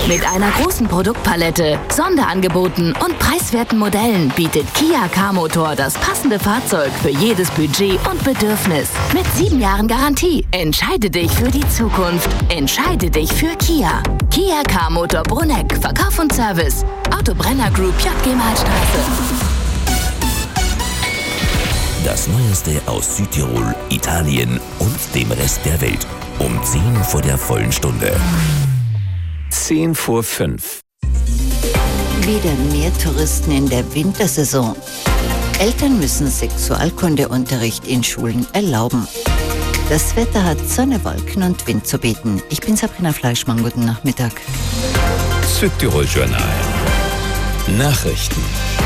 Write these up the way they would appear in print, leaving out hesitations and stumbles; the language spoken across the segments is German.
Mit einer großen Produktpalette, Sonderangeboten und preiswerten Modellen bietet Kia K-Motor das passende Fahrzeug für jedes Budget und Bedürfnis. Mit 7 Jahren Garantie. Entscheide dich für die Zukunft. Entscheide dich für Kia. Kia K-Motor Bruneck. Verkauf und Service. Autobrenner Group, JG Malstraße. Das Neueste aus Südtirol, Italien und dem Rest der Welt. Um 10 vor der vollen Stunde. 10 vor 5. Wieder mehr Touristen in der Wintersaison. Eltern müssen Sexualkundeunterricht in Schulen erlauben. Das Wetter hat Sonne, Wolken und Wind zu bieten. Ich bin Sabrina Fleischmann, guten Nachmittag. Südtirol Journal. Nachrichten.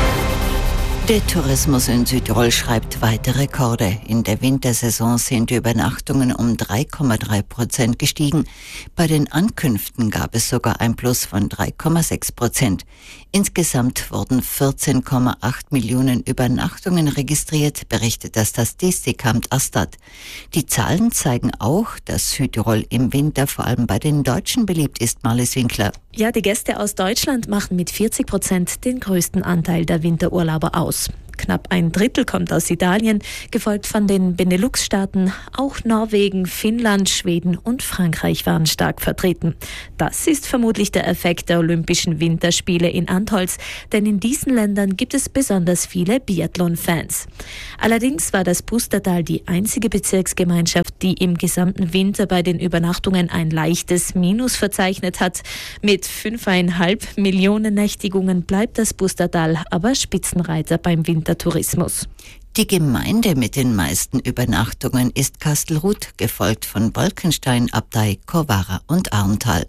Der Tourismus in Südtirol schreibt weitere Rekorde. In der Wintersaison sind die Übernachtungen um 3,3% gestiegen. Bei den Ankünften gab es sogar ein Plus von 3,6%. Insgesamt wurden 14,8 Millionen Übernachtungen registriert, berichtet das Statistikamt Astat. Die Zahlen zeigen auch, dass Südtirol im Winter vor allem bei den Deutschen beliebt ist, Marlies Winkler. Ja, die Gäste aus Deutschland machen mit 40% den größten Anteil der Winterurlauber aus. Knapp ein Drittel kommt aus Italien, gefolgt von den Benelux-Staaten. Auch Norwegen, Finnland, Schweden und Frankreich waren stark vertreten. Das ist vermutlich der Effekt der Olympischen Winterspiele in Antholz, denn in diesen Ländern gibt es besonders viele Biathlon-Fans. Allerdings war das Pustertal die einzige Bezirksgemeinschaft, die im gesamten Winter bei den Übernachtungen ein leichtes Minus verzeichnet hat. Mit 5,5 Millionen Nächtigungen bleibt das Pustertal aber Spitzenreiter beim Wintertourismus. Die Gemeinde mit den meisten Übernachtungen ist Kastelruth, gefolgt von Wolkenstein, Abtei, Corvara und Arntal.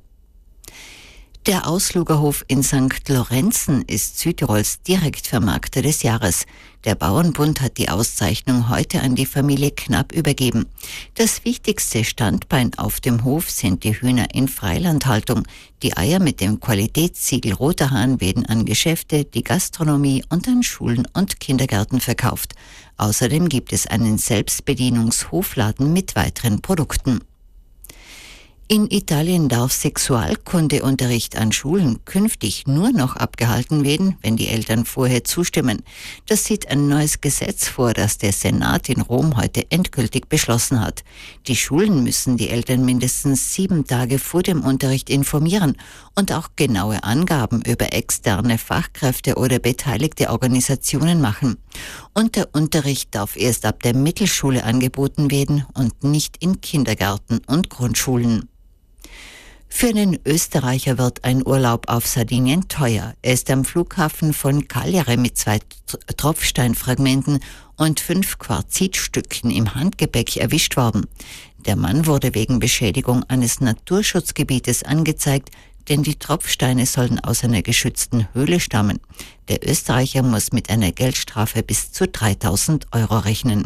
Der Auslugerhof in St. Lorenzen ist Südtirols Direktvermarkter des Jahres. Der Bauernbund hat die Auszeichnung heute an die Familie Knapp übergeben. Das wichtigste Standbein auf dem Hof sind die Hühner in Freilandhaltung. Die Eier mit dem Qualitätssiegel Roter Hahn werden an Geschäfte, die Gastronomie und an Schulen und Kindergärten verkauft. Außerdem gibt es einen Selbstbedienungshofladen mit weiteren Produkten. In Italien darf Sexualkundeunterricht an Schulen künftig nur noch abgehalten werden, wenn die Eltern vorher zustimmen. Das sieht ein neues Gesetz vor, das der Senat in Rom heute endgültig beschlossen hat. Die Schulen müssen die Eltern mindestens 7 Tage vor dem Unterricht informieren und auch genaue Angaben über externe Fachkräfte oder beteiligte Organisationen machen. Und der Unterricht darf erst ab der Mittelschule angeboten werden und nicht in Kindergärten und Grundschulen. Für einen Österreicher wird ein Urlaub auf Sardinien teuer. Er ist am Flughafen von Cagliari mit 2 Tropfsteinfragmenten und 5 Quarzitstücken im Handgepäck erwischt worden. Der Mann wurde wegen Beschädigung eines Naturschutzgebietes angezeigt, denn die Tropfsteine sollen aus einer geschützten Höhle stammen. Der Österreicher muss mit einer Geldstrafe bis zu 3.000 Euro rechnen.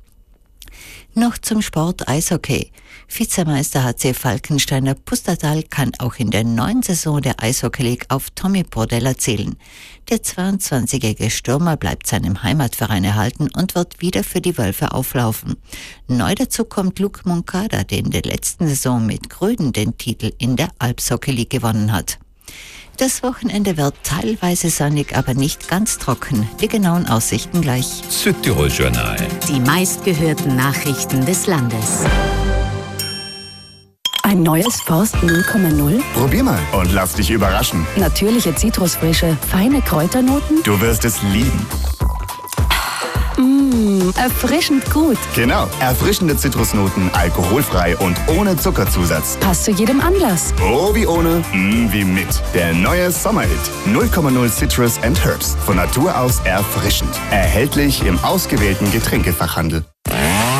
Noch zum Sport Eishockey. Vizemeister HC Falkensteiner Pustertal kann auch in der neuen Saison der Eishockey League auf Tommy Bordella zählen. Der 22-jährige Stürmer bleibt seinem Heimatverein erhalten und wird wieder für die Wölfe auflaufen. Neu dazu kommt Luc Moncada, der in der letzten Saison mit Gröden den Titel in der Alpshockey League gewonnen hat. Das Wochenende wird teilweise sonnig, aber nicht ganz trocken. Die genauen Aussichten gleich. Südtirol Journal. Die meistgehörten Nachrichten des Landes. Ein neues Forst 0,0? Probier mal und lass dich überraschen. Natürliche Zitrusfrische, feine Kräuternoten? Du wirst es lieben. Erfrischend gut. Genau, erfrischende Zitrusnoten, alkoholfrei und ohne Zuckerzusatz. Passt zu jedem Anlass. Oh, wie ohne, wie mit. Der neue Sommerhit 0,0 Citrus and Herbs. Von Natur aus erfrischend. Erhältlich im ausgewählten Getränkefachhandel.